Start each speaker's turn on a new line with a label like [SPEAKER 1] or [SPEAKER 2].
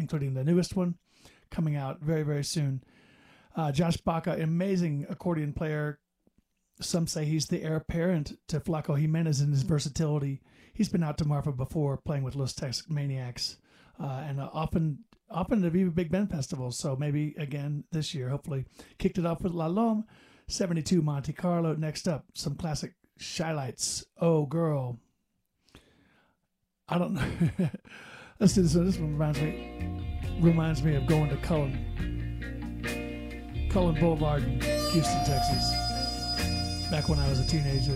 [SPEAKER 1] including the newest one coming out very, very soon. Josh Baca, amazing accordion player. Some say he's the heir apparent to Flaco Jimenez in his versatility. He's been out to Marfa before, playing with Los Texas Maniacs, and often to Viva Big Bend festivals. So maybe again this year, hopefully. Kicked it off with La Lome, 72 Monte Carlo. Next up, some classic Shylights. Oh, girl. I don't know. Let's do this one. This one reminds me of going to Cullen Boulevard in Houston, Texas, back when I was a teenager.